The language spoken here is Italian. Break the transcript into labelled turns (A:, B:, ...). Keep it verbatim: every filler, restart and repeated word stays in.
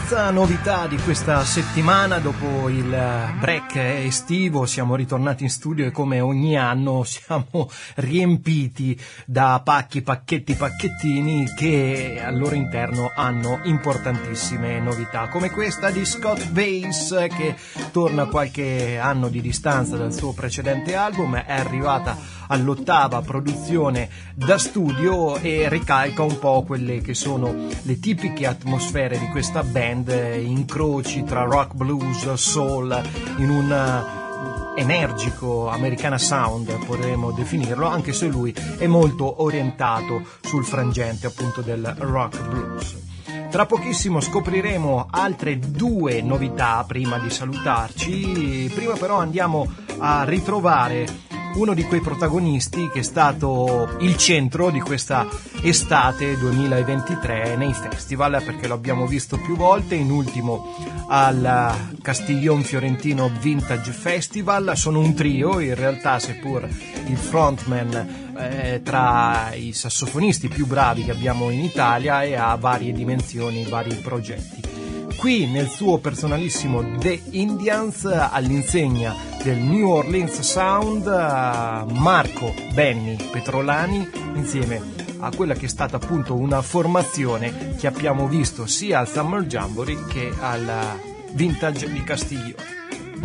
A: Terza novità di questa settimana, dopo il break estivo siamo ritornati in studio e come ogni anno siamo riempiti da pacchi, pacchetti, pacchettini che al loro interno hanno importantissime novità, come questa di Scott Bass, che torna qualche anno di distanza dal suo precedente album, è arrivata all'ottava produzione da studio e ricalca un po' quelle che sono le tipiche atmosfere di questa band, incroci tra rock, blues, soul, in un energico Americana sound potremmo definirlo, anche se lui è molto orientato sul frangente appunto del rock blues. Tra pochissimo scopriremo altre due novità prima di salutarci. Prima però andiamo a ritrovare uno di quei protagonisti che è stato il centro di questa estate duemilaventitré nei festival, perché lo abbiamo visto più volte, in ultimo al Castiglion Fiorentino Vintage Festival. Sono un trio in realtà, seppur il frontman eh, tra i sassofonisti più bravi che abbiamo in Italia e ha varie dimensioni, vari progetti. Qui nel suo personalissimo The Indians, all'insegna del New Orleans Sound, Marco Benny Petrolani insieme a quella che è stata appunto una formazione che abbiamo visto sia al Summer Jamboree che al Vintage di Castiglione.